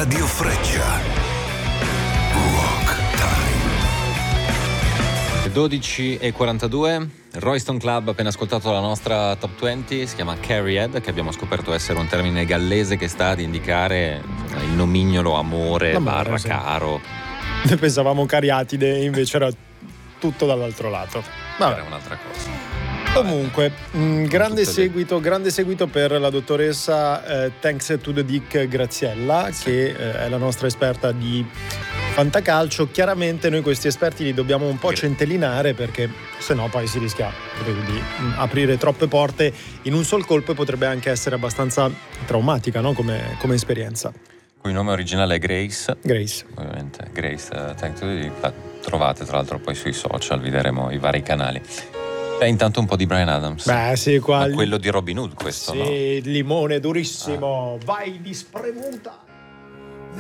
Radio Freccia. Rock Time. 12:42. Royston Club, appena ascoltato la nostra Top 20, si chiama Carryhead, che abbiamo scoperto essere un termine gallese che sta ad indicare il nomignolo amore barra sì. caro. Noi pensavamo cariatide, invece era tutto dall'altro lato. Vabbè. Era un'altra cosa. Comunque, grande tutte seguito per la dottoressa Thanks to the Dick Graziella, Sì. che è la nostra esperta di fantacalcio. Chiaramente noi questi esperti li dobbiamo un po' centellinare, perché sennò poi si rischia di aprire troppe porte in un sol colpo, e potrebbe anche essere abbastanza traumatica, no? come esperienza. Il nome originale è Grace. Grace. Ovviamente Grace Thanks to the Dick. La trovate tra l'altro poi sui social, vedremo i vari canali. E intanto un po' di Bryan Adams. Beh, sì, qua. Ma quello di Robin Hood, questo, sì, no? limone durissimo. Vai di spremuta.